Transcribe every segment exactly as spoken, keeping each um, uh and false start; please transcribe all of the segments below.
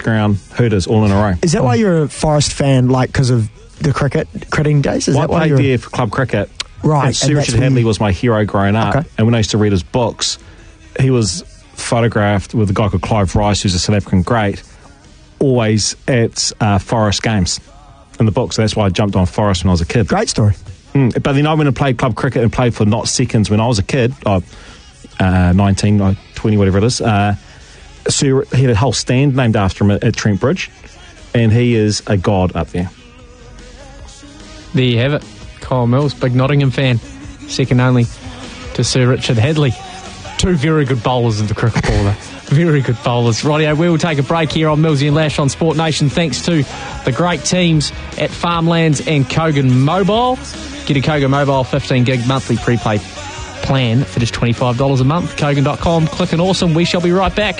Ground, Hooters, all in a row. Is that why you're a Forest fan, like, because of the cricket, cricketing days? Is well, that why I you're... played there for club cricket. Right. And Sir Richard Hadley you... was my hero growing up. Okay. And when I used to read his books, he was photographed with a guy called Clive Rice, who's a South African great, always at uh, Forest games in the books. So that's why I jumped on Forest when I was a kid. Great story. Mm. But then I went and played club cricket and played for not seconds when I was a kid. Oh, uh, nineteen, twenty, whatever it is. Uh, so he had a whole stand named after him at, at Trent Bridge, and he is a god up there. There you have it. Kyle Mills, big Nottingham fan, second only to Sir Richard Hadley. Two very good bowlers of the cricket baller. Very good bowlers. Rightio, we will take a break here on Millsy and Lash on Sport Nation. Thanks to the great teams at Farmlands and Kogan Mobile. Get a Kogan Mobile fifteen gig monthly prepaid plan for just twenty-five dollars a month. Kogan dot com. Click and awesome. We shall be right back.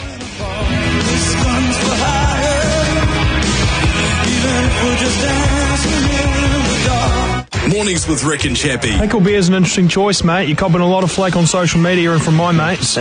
Mornings with Rick and Chappie. Pickle beer's an interesting choice, mate. You're copping a lot of flake on social media and from my mates.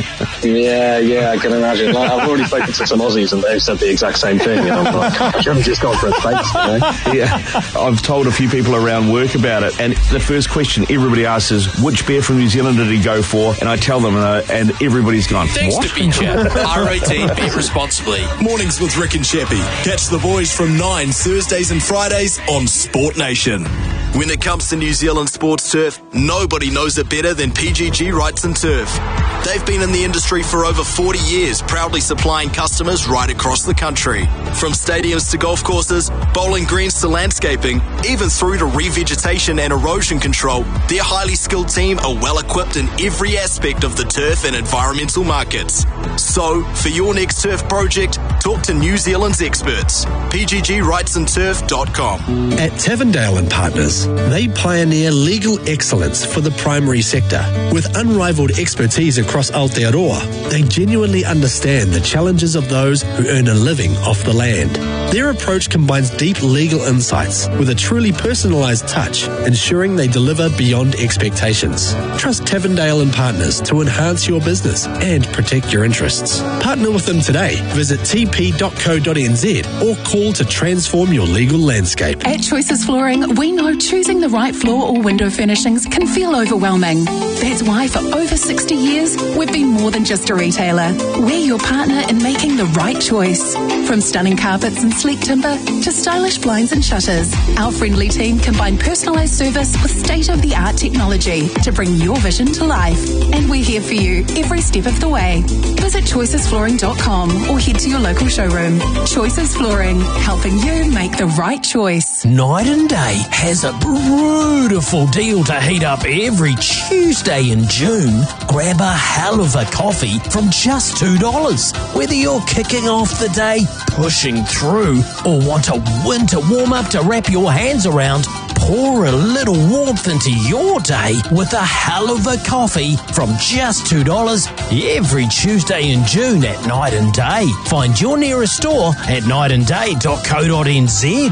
yeah, yeah, I can imagine. Like, I've already spoken to some Aussies and they've said the exact same thing. You know, I'm like, I should have just gone for a fake, you know? Yeah, I've told a few people around work about it, and the first question everybody asks is, which beer from New Zealand did he go for? And I tell them, and, uh, and everybody's gone, Thanks what? to Beecher. R eighteen, bet responsibly. Mornings with Rick and Chappie. Catch the boys from nine Thursdays and Fridays on Sport Nation. When it comes to New Zealand sports turf, nobody knows it better than P G G Wrights and Turf. They've been in the industry for over forty years, proudly supplying customers right across the country. From stadiums to golf courses, bowling greens to landscaping, even through to revegetation and erosion control, their highly skilled team are well equipped in every aspect of the turf and environmental markets. So, for your next turf project, talk to New Zealand's experts. P G G Wrights and Turf dot com. At Tavendale and Partners, they pioneer legal excellence for the primary sector. With unrivaled expertise across Aotearoa, they genuinely understand the challenges of those who earn a living off the land. Their approach combines deep legal insights with a truly personalised touch, ensuring they deliver beyond expectations. Trust Tavendale and Partners to enhance your business and protect your interests. Partner with them today. Visit t p dot co dot n z or call to transform your legal landscape. At Choices Flooring, we know choosing the right floor or window furnishings can feel overwhelming. That's why for over sixty years, we've been more than just a retailer. We're your partner in making the right choice. From stunning carpets and sleek timber to stylish blinds and shutters, our friendly team combine personalised service with state-of-the-art technology to bring your vision to life. And we're here for you every step of the way. Visit choices flooring dot com or head to your local showroom. Choices Flooring, helping you make the right choice. Night and Day has a beautiful deal to heat up every Tuesday in June. Grab a hell of a coffee from just two dollars. Whether you're kicking off the day, pushing through, or want a winter warm-up to wrap your hands around, pour a little warmth into your day with a hell of a coffee from just two dollars every Tuesday in June at Night and Day. Find your nearest store at night and day dot co dot n z.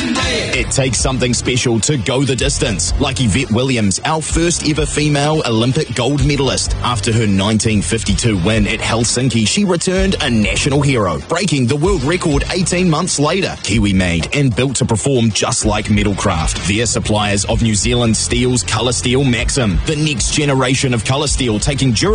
It takes something special to go the distance, like Yvette Williams, our first ever female Olympic gold medalist. After her nineteen fifty-two win at Helsinki, she returned a national hero, breaking the world record eighteen months later. Kiwi made and built to perform just like Metalcraft. They're suppliers of New Zealand Steel's Colour Steel Maxim, the next generation of colour steel taking durability